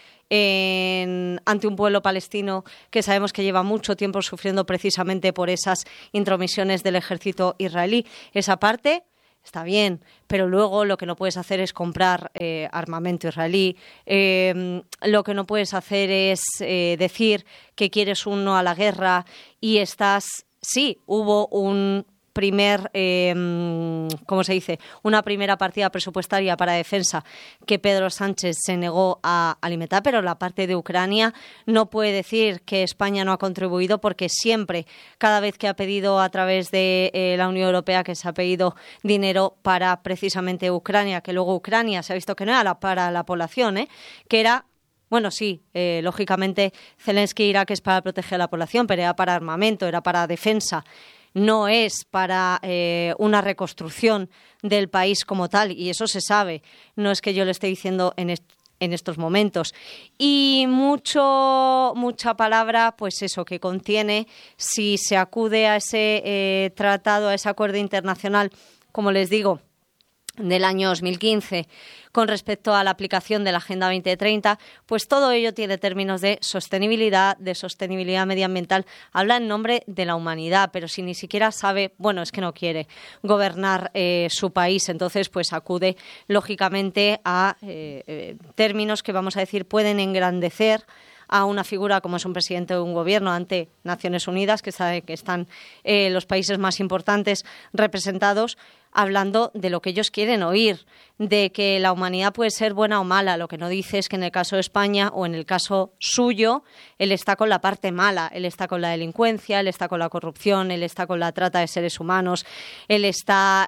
En, ante un pueblo palestino que sabemos que lleva mucho tiempo sufriendo precisamente por esas intromisiones del ejército israelí. Esa parte está bien, pero luego lo que no puedes hacer es comprar eh, armamento israelí, eh, lo que no puedes hacer es eh, decir que quieres un no a la guerra y estás... Sí, hubo un... primer, eh, ¿cómo se dice? Una primera partida presupuestaria para defensa que Pedro Sánchez se negó a alimentar, pero la parte de Ucrania no puede decir que España no ha contribuido porque siempre, cada vez que ha pedido a través de eh, la Unión Europea que se ha pedido dinero para precisamente Ucrania, que luego Ucrania se ha visto que no era la, para la población, ¿eh? que era Bueno, sí, eh, lógicamente Zelensky dirá que es para proteger a la población, pero era para armamento, era para defensa. No es para eh, una reconstrucción del país como tal, y eso se sabe. No es que yo lo esté diciendo en, est- en estos momentos. Y mucho, mucha palabra, pues eso, que contiene, si se acude a ese eh, tratado, a ese acuerdo internacional, como les digo, del año dos mil quince, con respecto a la aplicación de la Agenda veinte treinta, pues todo ello tiene términos de sostenibilidad, de sostenibilidad medioambiental, habla en nombre de la humanidad, pero si ni siquiera sabe, bueno, es que no quiere gobernar eh, su país, entonces pues acude lógicamente a eh, eh, términos que vamos a decir pueden engrandecer a una figura como es un presidente de un gobierno ante Naciones Unidas, que sabe que están eh, los países más importantes representados, hablando de lo que ellos quieren oír, de que la humanidad puede ser buena o mala. Lo que no dice es que en el caso de España o en el caso suyo, él está con la parte mala, él está con la delincuencia, él está con la corrupción, él está con la trata de seres humanos, él está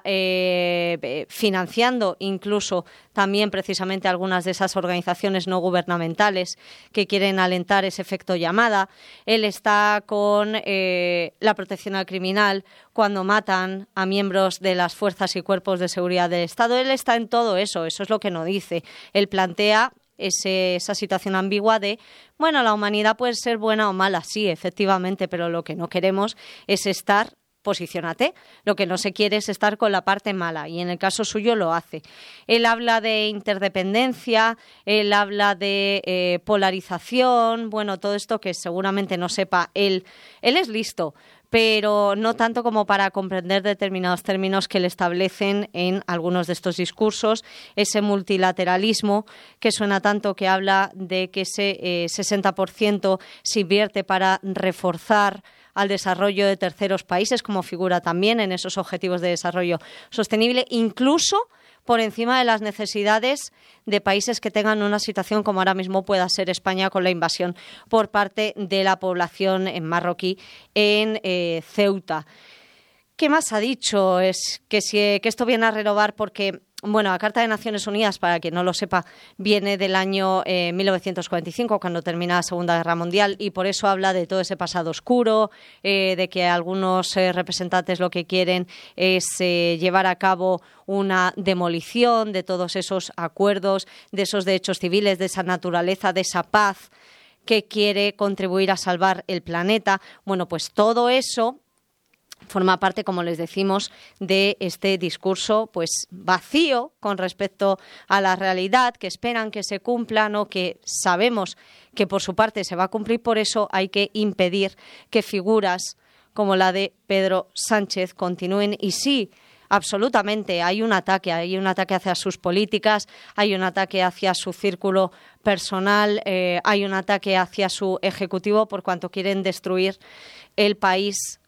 eh, financiando incluso también precisamente algunas de esas organizaciones no gubernamentales que quieren alentar ese efecto llamada, él está con eh, la protección al criminal cuando matan a miembros de las fuerzas y cuerpos de seguridad del Estado. Él está en todo eso, eso es lo que no dice. Él plantea ese, esa situación ambigua de, bueno, la humanidad puede ser buena o mala, sí, efectivamente, pero lo que no queremos es estar, posiciónate, lo que no se quiere es estar con la parte mala, y en el caso suyo lo hace. Él habla de interdependencia, él habla de eh, polarización, bueno, todo esto que seguramente no sepa él. Él es listo, pero no tanto como para comprender determinados términos que le establecen en algunos de estos discursos, ese multilateralismo que suena tanto, que habla de que ese eh, sesenta por ciento se invierte para reforzar al desarrollo de terceros países, como figura también en esos objetivos de desarrollo sostenible, incluso por encima de las necesidades de países que tengan una situación como ahora mismo pueda ser España con la invasión por parte de la población en marroquí en eh, Ceuta. ¿Qué más ha dicho? Es que, si, que esto viene a renovar porque... Bueno, la Carta de Naciones Unidas, para quien no lo sepa, viene del año eh, mil novecientos cuarenta y cinco, cuando termina la Segunda Guerra Mundial, y por eso habla de todo ese pasado oscuro, eh, de que algunos eh, representantes lo que quieren es eh, llevar a cabo una demolición de todos esos acuerdos, de esos derechos civiles, de esa naturaleza, de esa paz que quiere contribuir a salvar el planeta. Bueno, pues todo eso forma parte, como les decimos, de este discurso pues vacío con respecto a la realidad, que esperan que se cumplan o que sabemos que por su parte se va a cumplir. Por eso hay que impedir que figuras como la de Pedro Sánchez continúen. Y sí, absolutamente, hay un ataque, hay un ataque hacia sus políticas, hay un ataque hacia su círculo personal, eh, hay un ataque hacia su ejecutivo por cuanto quieren destruir el país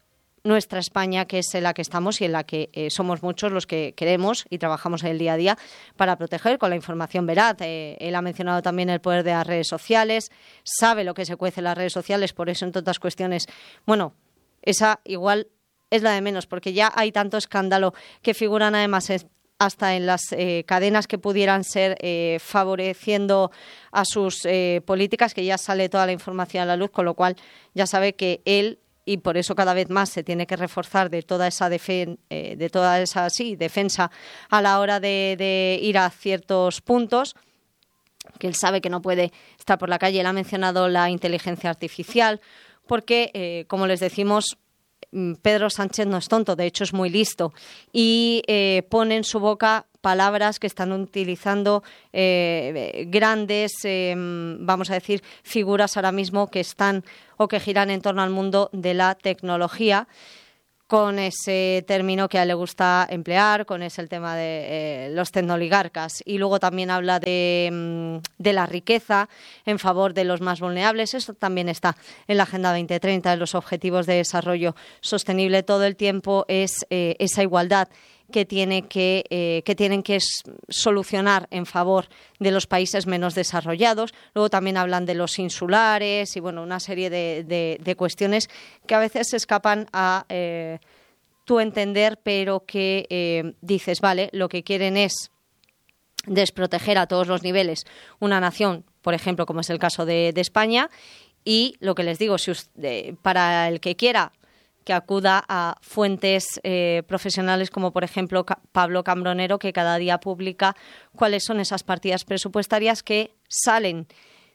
nuestra España, que es en la que estamos y en la que eh, somos muchos los que queremos y trabajamos en el día a día para proteger con la información veraz. Eh, él ha mencionado también el poder de las redes sociales, sabe lo que se cuece en las redes sociales, por eso, entre otras cuestiones, bueno, esa igual es la de menos, porque ya hay tanto escándalo que figuran además en, hasta en las eh, cadenas que pudieran ser eh, favoreciendo a sus eh, políticas, que ya sale toda la información a la luz, con lo cual ya sabe que él, y por eso cada vez más se tiene que reforzar de toda esa defen- eh, de toda esa sí, defensa a la hora de, de ir a ciertos puntos, que él sabe que no puede estar por la calle. Él ha mencionado la inteligencia artificial, porque, eh, como les decimos, Pedro Sánchez no es tonto, de hecho es muy listo y eh, pone en su boca palabras que están utilizando eh, grandes, eh, vamos a decir, figuras ahora mismo que están o que giran en torno al mundo de la tecnología, con ese término que a él le gusta emplear, con ese el tema de eh, los tecnoligarcas. Y luego también habla de, de la riqueza en favor de los más vulnerables. Eso también está en la Agenda veinte treinta, en los Objetivos de Desarrollo Sostenible. Todo el tiempo es eh, esa igualdad que tiene que, eh, que tienen que solucionar en favor de los países menos desarrollados. Luego también hablan de los insulares y bueno, una serie de, de, de cuestiones que a veces se escapan a eh, tu entender, pero que eh, dices, vale, lo que quieren es desproteger a todos los niveles una nación, por ejemplo, como es el caso de, de España, y lo que les digo, si usted, para el que quiera que acuda a fuentes eh, profesionales como, por ejemplo, Ca- Pablo Cambronero, que cada día publica cuáles son esas partidas presupuestarias que salen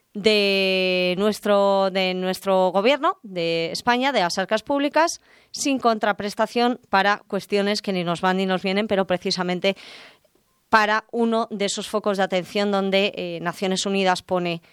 de nuestro, de nuestro gobierno, de España, de las arcas públicas, sin contraprestación para cuestiones que ni nos van ni nos vienen, pero precisamente para uno de esos focos de atención donde eh, Naciones Unidas pone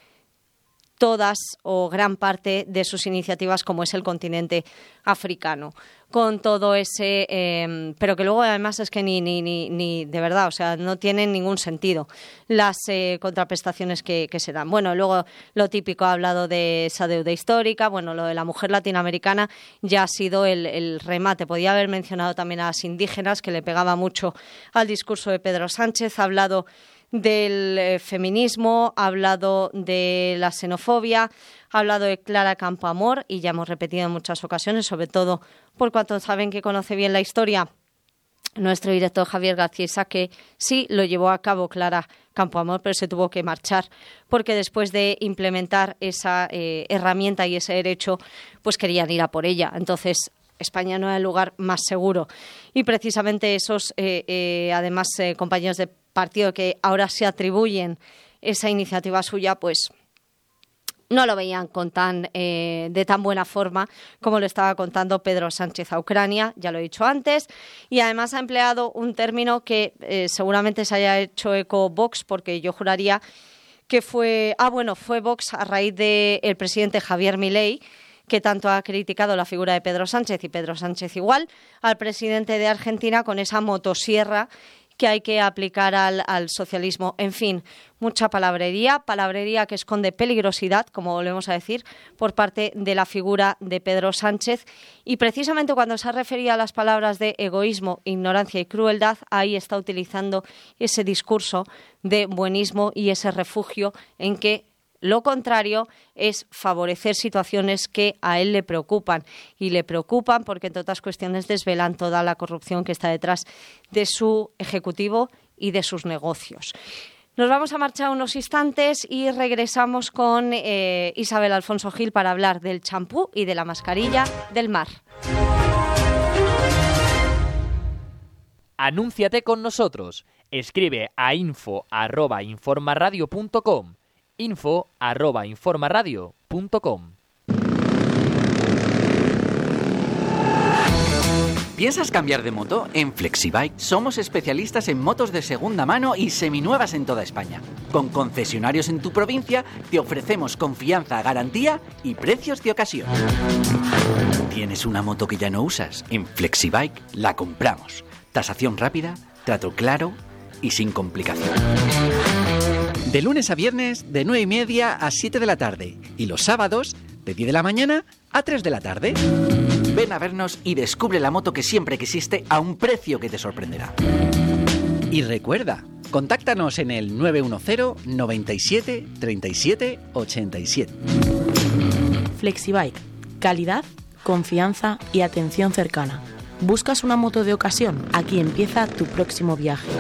todas o gran parte de sus iniciativas, como es el continente africano, con todo ese, eh, pero que luego además es que ni, ni, ni, ni de verdad, o sea, no tienen ningún sentido las eh, contraprestaciones que, que se dan. Bueno, luego lo típico, ha hablado de esa deuda histórica, bueno, lo de la mujer latinoamericana ya ha sido el, el remate. Podía haber mencionado también a las indígenas, que le pegaba mucho al discurso de Pedro Sánchez. Ha hablado del eh, feminismo, ha hablado de la xenofobia, ha hablado de Clara Campoamor, y ya hemos repetido en muchas ocasiones, sobre todo por cuanto saben que conoce bien la historia nuestro director Javier García Isa, que sí lo llevó a cabo Clara Campoamor, pero se tuvo que marchar porque después de implementar esa eh, herramienta y ese derecho, pues querían ir a por ella. Entonces, España no era el lugar más seguro. Y precisamente esos, eh, eh, además, eh, compañeros de partido que ahora se atribuyen esa iniciativa suya, pues no lo veían con tan eh, de tan buena forma como lo estaba contando Pedro Sánchez a Ucrania, ya lo he dicho antes, y además ha empleado un término que eh, seguramente se haya hecho eco Vox, porque yo juraría que fue, ah bueno, fue Vox a raíz del presidente Javier Milei, que tanto ha criticado la figura de Pedro Sánchez, y Pedro Sánchez igual, al presidente de Argentina con esa motosierra que hay que aplicar al, al socialismo. En fin, mucha palabrería, palabrería que esconde peligrosidad, como volvemos a decir, por parte de la figura de Pedro Sánchez. Y precisamente cuando se refería a las palabras de egoísmo, ignorancia y crueldad, ahí está utilizando ese discurso de buenismo y ese refugio en que lo contrario es favorecer situaciones que a él le preocupan, y le preocupan porque, entre otras cuestiones, desvelan toda la corrupción que está detrás de su ejecutivo y de sus negocios. Nos vamos a marchar unos instantes y regresamos con eh, Isabel Alfonso Gil para hablar del champú y de la mascarilla del mar. Anúnciate con nosotros. Escribe a info arroba informaradio punto com. info arroba informaradio punto com. ¿Piensas cambiar de moto? En Flexibike somos especialistas en motos de segunda mano y seminuevas en toda España. Con concesionarios en tu provincia te ofrecemos confianza, garantía y precios de ocasión. ¿Tienes una moto que ya no usas? En Flexibike la compramos. Tasación rápida, trato claro y sin complicación. De lunes a viernes, de nueve y media a siete de la tarde. Y los sábados, de diez de la mañana a tres de la tarde. Ven a vernos y descubre la moto que siempre quisiste a un precio que te sorprenderá. Y recuerda, contáctanos en el nueve uno cero, noventa y siete, treinta y siete, ochenta y siete. Flexibike. Calidad, confianza y atención cercana. ¿Buscas una moto de ocasión? Aquí empieza tu próximo viaje.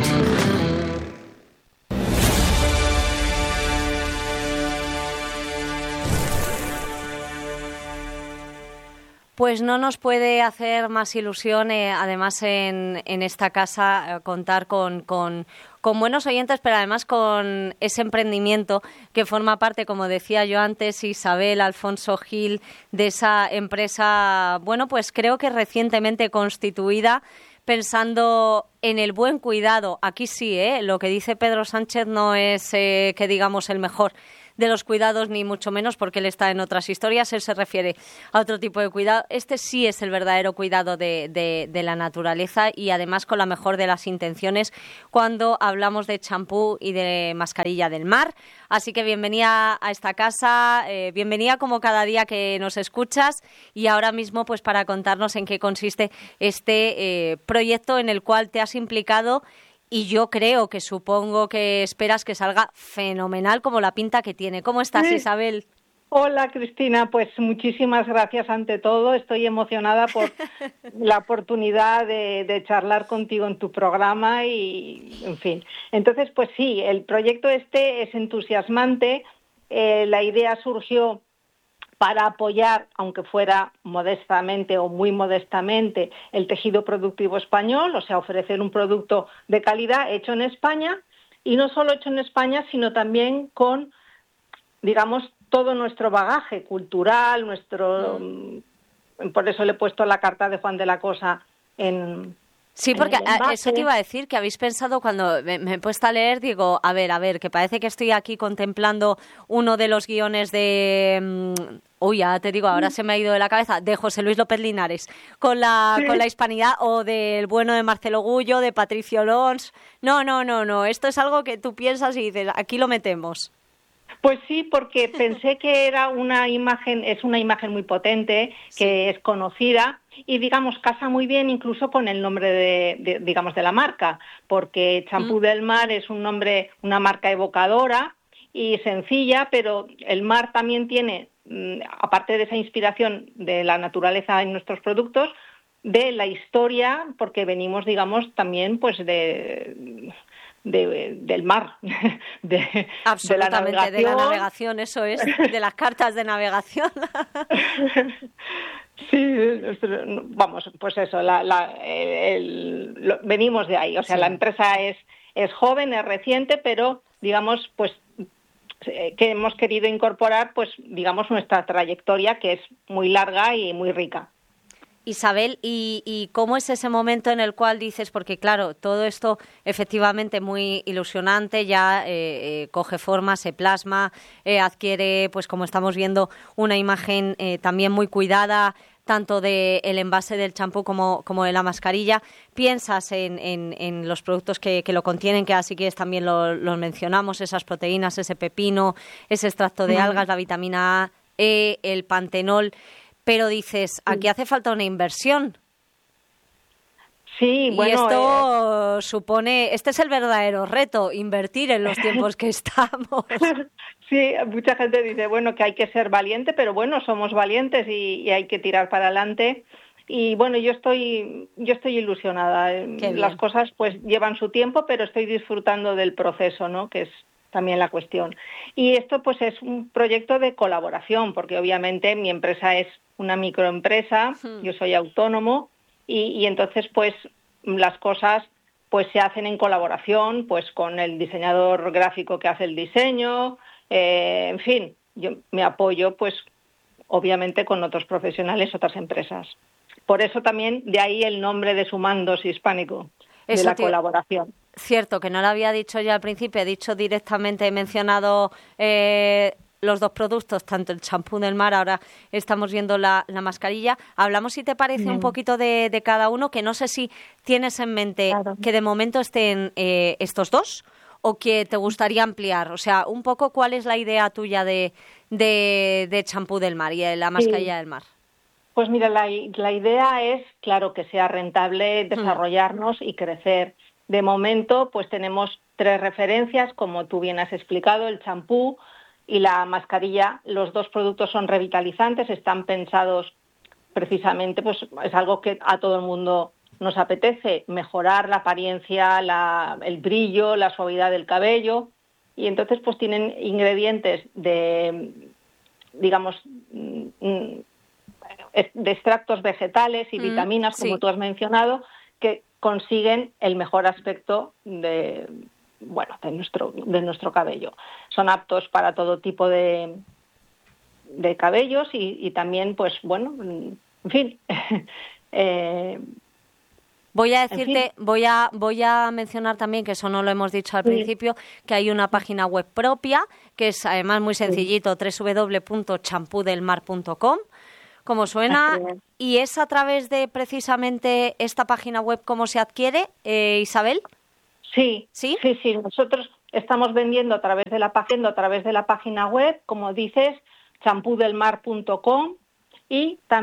Pues no nos puede hacer más ilusión, eh, además en, en esta casa, eh, contar con, con, con buenos oyentes, pero además con ese emprendimiento que forma parte, como decía yo antes, Isabel Alfonso Gil, de esa empresa, bueno, pues creo que recientemente constituida, pensando en el buen cuidado. Aquí sí, ¿eh? Lo que dice Pedro Sánchez no es eh, que digamos el mejor de los cuidados, ni mucho menos, porque él está en otras historias, él se refiere a otro tipo de cuidado. Este sí es el verdadero cuidado de, de, de la naturaleza y además con la mejor de las intenciones cuando hablamos de champú y de mascarilla del mar. Así que bienvenida a esta casa, eh, bienvenida como cada día que nos escuchas y ahora mismo pues para contarnos en qué consiste este eh, proyecto en el cual te has implicado. Y yo creo que supongo que esperas que salga fenomenal como la pinta que tiene. ¿Cómo estás, sí. Isabel? Hola, Cristina. Pues muchísimas gracias ante todo. Estoy emocionada por la oportunidad de, de charlar contigo en tu programa y, en fin. Entonces, pues sí, el proyecto este es entusiasmante. Eh, la idea surgió para apoyar, aunque fuera modestamente o muy modestamente, el tejido productivo español, o sea, ofrecer un producto de calidad hecho en España, y no solo hecho en España, sino también con, digamos, todo nuestro bagaje cultural, nuestro... Mm. Por eso le he puesto la carta de Juan de la Cosa en... Sí, porque eso te iba a decir, que habéis pensado cuando me, me he puesto a leer, digo, a ver, a ver, que parece que estoy aquí contemplando uno de los guiones de... Um, uy, ya te digo, ahora se me ha ido de la cabeza, de José Luis López Linares, con la, sí. con la hispanidad, o del bueno de Marcelo Gullo, de Patricio Lons. No, no, no, no, esto es algo que tú piensas y dices, aquí lo metemos. Pues sí, porque pensé que era una imagen, es una imagen muy potente, que sí. es conocida y, digamos, casa muy bien incluso con el nombre de, de digamos, de la marca, porque Champú mm. del Mar es un nombre, una marca evocadora y sencilla, pero el mar también tiene, aparte de esa inspiración de la naturaleza en nuestros productos, de la historia, porque venimos, digamos, también pues de... De, del mar, de, absolutamente, de la, de la navegación, eso es, de las cartas de navegación. Sí, vamos, pues eso, la, la, el, lo, venimos de ahí, o sea, sí. La empresa es, es joven, es reciente, pero digamos, pues que hemos querido incorporar, pues digamos, nuestra trayectoria, que es muy larga y muy rica. Isabel, ¿y, ¿y cómo es ese momento en el cual dices, porque claro, todo esto efectivamente muy ilusionante, ya eh, eh, coge forma, se plasma, eh, adquiere, pues como estamos viendo, una imagen eh, también muy cuidada, tanto del envase del champú como, como de la mascarilla? ¿Piensas en, en, en los productos que, que lo contienen, que así que también lo, los mencionamos, esas proteínas, ese pepino, ese extracto de mm. algas, la vitamina A, E, el pantenol? Pero dices, aquí hace falta una inversión. Sí, bueno. Y esto eh... supone, este es el verdadero reto, invertir en los tiempos que estamos. Sí, mucha gente dice, bueno, que hay que ser valiente, pero bueno, somos valientes y, y hay que tirar para adelante. Y bueno, yo estoy, yo estoy ilusionada. Las cosas pues llevan su tiempo, pero estoy disfrutando del proceso, ¿no? Que es también la cuestión. Y esto pues es un proyecto de colaboración, porque obviamente mi empresa es una microempresa, hmm. yo soy autónomo y, y entonces pues las cosas pues se hacen en colaboración pues con el diseñador gráfico que hace el diseño, eh, en fin, yo me apoyo pues obviamente con otros profesionales, otras empresas. Por eso también de ahí el nombre de Sumandos Hispánico, de eso la te... colaboración. Cierto, que no lo había dicho yo al principio, he dicho directamente, he mencionado eh, los dos productos, tanto el champú del mar, ahora estamos viendo la, la mascarilla. Hablamos, si te parece, mm. un poquito de, de cada uno, que no sé si tienes en mente claro. que de momento estén eh, estos dos o que te gustaría ampliar. O sea, un poco cuál es la idea tuya de, de, de champú del mar y de la mascarilla sí. del mar. Pues mira, la, la idea es, claro, que sea rentable desarrollarnos y crecer. De momento, pues tenemos tres referencias, como tú bien has explicado, el champú y la mascarilla. Los dos productos son revitalizantes, están pensados precisamente, pues es algo que a todo el mundo nos apetece, mejorar la apariencia, la, el brillo, la suavidad del cabello, y entonces pues tienen ingredientes de, digamos, de extractos vegetales y mm, vitaminas, como sí. tú has mencionado, que consiguen el mejor aspecto de, bueno, de nuestro, de nuestro cabello. Son aptos para todo tipo de, de cabellos y, y también, pues bueno, en fin. eh, Voy a decirte, voy a voy a mencionar también, que eso no lo hemos dicho al sí. principio, que hay una página web propia, que es además muy sencillito, sí. doble u doble u doble u punto champú del mar punto com, como suena, y es a través de precisamente esta página web cómo se adquiere, eh, Isabel. Sí, sí, sí, sí. Nosotros estamos vendiendo a través de la página, a través de la página web, como dices, champú del mar punto com, y también